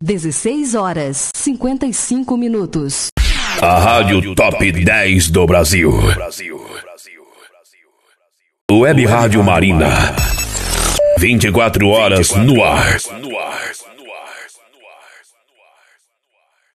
16 horas 55 minutos. A Rádio Top 10 do Brasil. Web Rádio Marina. 24 horas no ar.